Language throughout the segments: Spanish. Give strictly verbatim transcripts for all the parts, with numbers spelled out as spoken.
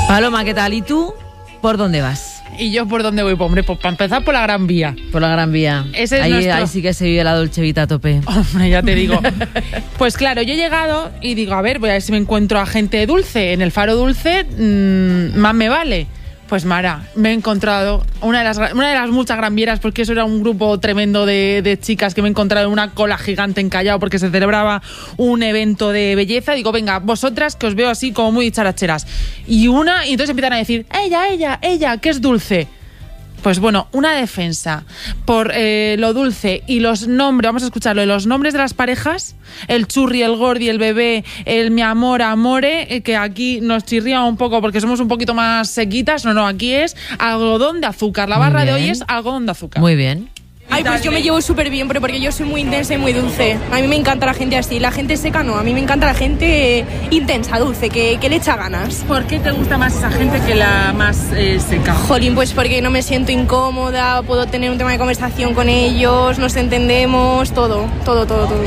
Paloma, ¿qué tal? ¿Y tú por dónde vas? ¿Y yo por dónde voy? Pues, hombre, pues para empezar por la Gran Vía. Por la Gran Vía. Ese es ahí, nuestro... ahí sí que se vive la Dolce Vita a tope. Hombre, ya te digo. Pues claro, yo he llegado y digo, a ver, voy a ver si me encuentro a gente dulce. En el Faro Dulce, mmm, más me vale. Pues Mara, me he encontrado una de las, una de las muchas granvieras, porque eso era un grupo tremendo de, de chicas que me he encontrado en una cola gigante en Callao porque se celebraba un evento de belleza. Digo, venga, vosotras que os veo así como muy characheras. Y una, y entonces empiezan a decir, ella, ella, ella, que es dulce. Pues bueno, una defensa por eh, lo dulce y los nombres, vamos a escucharlo, los nombres de las parejas, el churri, el gordi, el bebé, el mi amor, amore, eh, que aquí nos chirría un poco porque somos un poquito más sequitas. No, no, aquí es algodón de azúcar. La barra de hoy es algodón de azúcar. Muy bien. Ay, pues yo me llevo súper bien, pero porque yo soy muy intensa y muy dulce. A mí me encanta la gente así. La gente seca no, a mí me encanta la gente intensa, dulce, que, que le echa ganas. ¿Por qué te gusta más esa gente que la más eh, seca? Jolín, pues porque no me siento incómoda, puedo tener un tema de conversación con ellos, nos entendemos, todo, todo, todo, todo.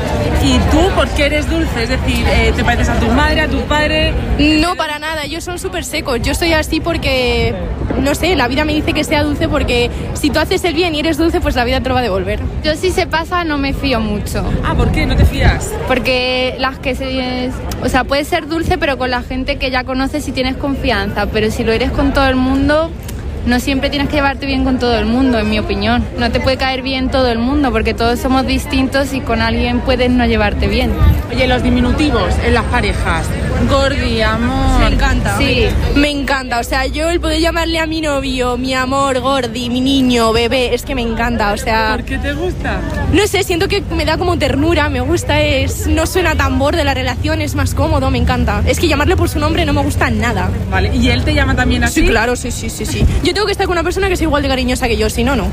¿Y tú por qué eres dulce? Es decir, eh, ¿te pareces a tu madre, a tu padre? No, para nada, ellos son súper secos. Yo soy así porque, no sé, la vida me dice que sea dulce porque si tú haces el bien y eres dulce, pues la vida te lo va a devolver. Yo si se pasa no me fío mucho. Ah, ¿por qué? ¿No te fías? Porque las que se... O sea, puedes ser dulce pero con la gente que ya conoces y tienes confianza, pero si lo eres con todo el mundo... No siempre tienes que llevarte bien con todo el mundo, en mi opinión. No te puede caer bien todo el mundo porque todos somos distintos y con alguien puedes no llevarte bien. Oye, los diminutivos en las parejas. Gordi, amor. Me encanta. Sí. Me encanta. O sea, yo el poder llamarle a mi novio, mi amor, gordi, mi niño, bebé, es que me encanta. O sea... ¿Por qué te gusta? No sé, siento que me da como ternura, me gusta, es no suena tan borde la relación, es más cómodo, me encanta. Es que llamarle por su nombre no me gusta nada. Vale, ¿y él te llama también así? Sí, claro, sí, sí, sí, sí. Yo tengo que estar con una persona que sea igual de cariñosa que yo, si no, no.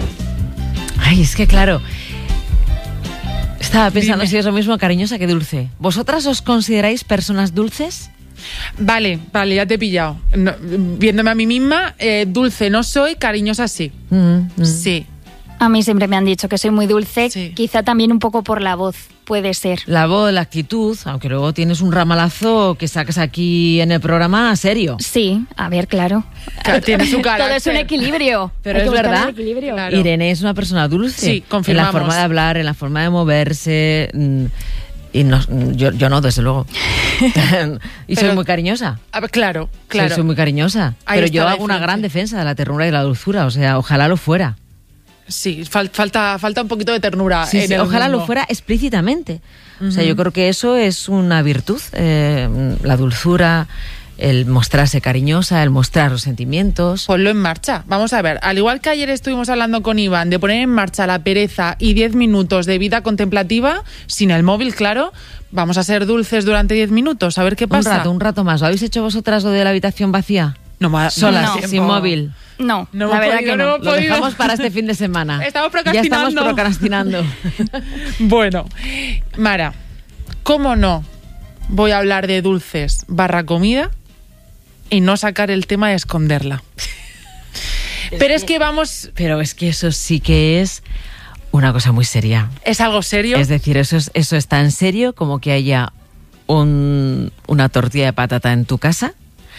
Ay, es que claro... Estaba pensando Dime. si es lo mismo cariñosa que dulce. ¿Vosotras os consideráis personas dulces? Vale, vale, ya te he pillado. No, viéndome a mí misma, eh, dulce no soy, cariñosa sí. Mm, mm. Sí. A mí siempre me han dicho que soy muy dulce, Sí. quizá también un poco por la voz, puede ser. La voz, la actitud, aunque luego tienes un ramalazo que sacas aquí en el programa serio. Sí, a ver, claro. Claro, tiene su carácter. Todo es un equilibrio. Pero Hay es que buscar verdad. el equilibrio. Claro. Irene es una persona dulce. Sí, confirmamos. En la forma de hablar, en la forma de moverse. mm, Y no, yo, yo no, desde luego. Y soy Pero- muy cariñosa. A ver, claro, Soy- claro. Soy muy cariñosa. Ahí pero está yo la hago una diferencia. gran defensa de la ternura y la dulzura. O sea, ojalá lo fuera. Sí, fal- falta, falta un poquito de ternura. Sí, en sí, el ojalá mundo. lo fuera explícitamente. O sea, Ujú. yo creo que eso es una virtud. eh, la dulzura, el mostrarse cariñosa, el mostrar los sentimientos. Ponlo en marcha. Vamos a ver, al igual que ayer estuvimos hablando con Iván de poner en marcha la pereza y diez minutos de vida contemplativa, sin el móvil, claro, vamos a ser dulces durante diez minutos, a ver qué Un pasa. rato, un rato más. ¿Lo habéis hecho vosotras lo de la habitación vacía? No, ma- Solas, no, sin tiempo. móvil. No, No la hemos verdad podido, que no no. hemos Lo podido. dejamos para este fin de semana. Estamos Ya estamos procrastinando. procrastinando. Bueno, Mara, ¿cómo no voy a hablar de dulces barra comida y no sacar el tema de esconderla? Pero es que vamos... Pero es que eso sí que es una cosa muy seria. ¿Es algo serio? Es decir, eso es, eso es tan serio como que haya un, una tortilla de patata en tu casa,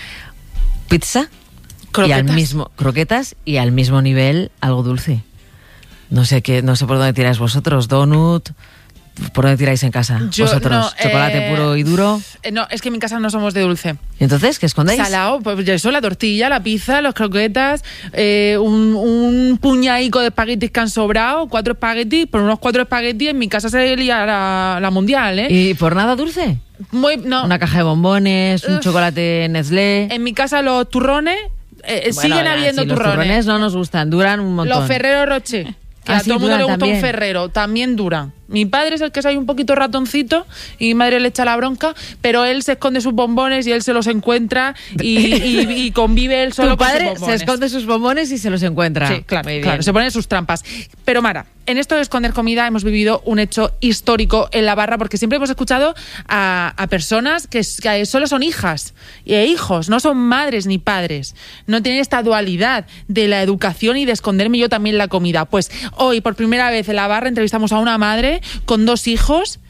pizza y Croquetas. al mismo croquetas y al mismo nivel algo dulce. No sé qué, no sé por dónde tiráis vosotros, donut, ¿por dónde tiráis en casa? Yo, vosotros, no, chocolate eh, puro y duro. eh, No, es que en mi casa no somos de dulce. ¿Y entonces qué escondéis? Salado, pues ya eso, la tortilla, la pizza, los croquetas, eh, un, un puñadico de espaguetis que han sobrado, cuatro espaguetis, por unos cuatro espaguetis en mi casa se lía la, la mundial, ¿eh? ¿Y por nada dulce? Muy, no, Una caja de bombones, un Uf. chocolate Nestlé. en mi casa los turrones, eh, Bueno, siguen ya, habiendo sí, los turrones. turrones no nos gustan, duran un montón. Los Ferrero Rocher, que Ah, a sí, todo el mundo le duran gusta un también. Ferrero, también duran. Mi padre es el que es ahí un poquito ratoncito y mi madre le echa la bronca, pero él se esconde sus bombones y él se los encuentra y, y- y convive él solo Tu con sus padre se bombones. esconde sus bombones y se los encuentra. Sí, claro, Muy bien. claro, se pone sus trampas. Pero Mara, en esto de esconder comida hemos vivido un hecho histórico en la barra porque siempre hemos escuchado a, a personas que, s- que solo son hijas e hijos, no son madres ni padres. No tienen esta dualidad de la educación y de esconderme yo también la comida. Pues hoy, por primera vez en la barra, entrevistamos a una madre con dos hijos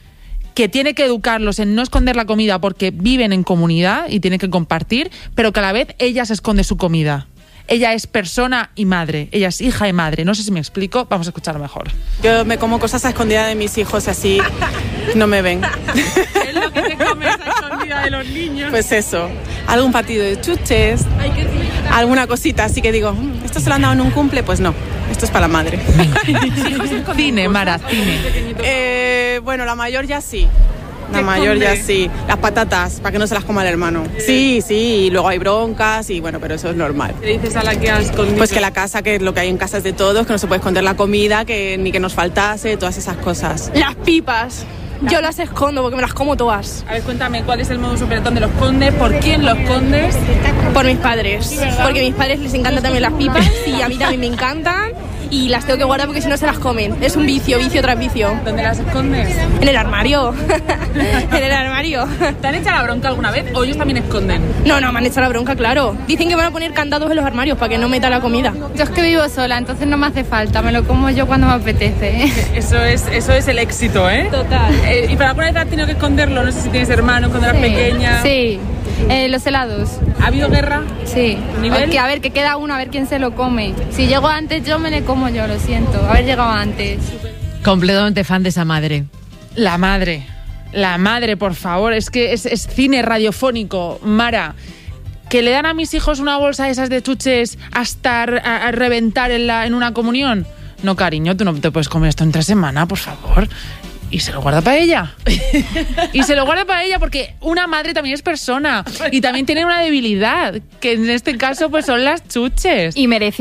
que tiene que educarlos en no esconder la comida porque viven en comunidad y tienen que compartir, pero que a la vez ella se esconde su comida. Ella es persona y madre, ella es hija y madre. No sé si me explico, vamos a escucharlo mejor. Yo me como cosas a escondida de mis hijos, así no me ven. ¿Qué es lo que te comes a escondida de los niños? Pues eso, algún partido de chuches, alguna cosita, así que digo, ¿esto se lo han dado en un cumple? Pues no, esto es para la madre. Cine, Mara, cine. Eh, bueno, la mayor ya sí. La mayor ya sí. Las patatas, para que no se las coma el hermano. Sí, sí, y luego hay broncas y bueno, pero eso es normal. ¿Qué dices a la que has escondido? Pues que la casa, que lo que hay en casas de todos, que no se puede esconder la comida, que ni que nos faltase, todas esas cosas. Las pipas. Yo las escondo porque me las como todas. A ver, cuéntame, ¿cuál es el modus operandi donde los escondes? ¿Por quién los escondes? Por mis padres. Porque a mis padres les encantan también las pipas y a mí también me encantan. Y las tengo que guardar porque si no se las comen. Es un vicio, vicio tras vicio. ¿Dónde las escondes? En el armario. En el armario. ¿Te han echado la bronca alguna vez o ellos también esconden? No, no, me han echado la bronca, claro. Dicen que van a poner candados en los armarios para que no meta la comida. Yo es que vivo sola, entonces no me hace falta, me lo como yo cuando me apetece. Eso es, eso es el éxito, ¿eh? Total. Eh, ¿Y para alguna vez has tenido que esconderlo? No sé si tienes hermanos cuando eras Sí. pequeña. Sí, eh, los helados. ¿Ha habido guerra? Sí. ¿Nivel? Que a ver, que queda uno, a ver quién se lo come. Si llego antes yo, me le como yo, lo siento. Haber llegado antes. Completamente fan de esa madre. La madre. La madre, por favor. Es que es, es cine radiofónico. Mara, ¿que le dan a mis hijos una bolsa de esas de chuches hasta a, a reventar en, la, en una comunión? No, cariño, tú no te puedes comer esto en tres semanas, por favor. Y se lo guarda para ella. Y se lo guarda para ella porque una madre también es persona y también tiene una debilidad, que en este caso pues son las chuches. Y merece